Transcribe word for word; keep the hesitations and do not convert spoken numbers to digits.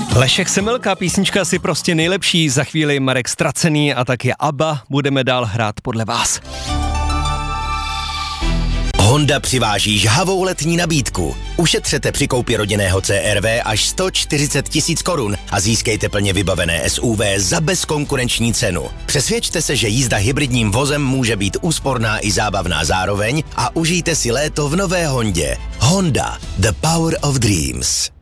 Lešek Semmelka, písnička si prostě nejlepší, za chvíli Marek Ztracený a taky ABBA, budeme dál hrát podle vás. Honda přiváží žhavou letní nabídku. Ušetřete při koupi rodinného C R V až sto čtyřicet tisíc korun a získejte plně vybavené S U V za bezkonkurenční cenu. Přesvědčte se, že jízda hybridním vozem může být úsporná i zábavná zároveň a užijte si léto v nové Hondě. Honda, the power of dreams.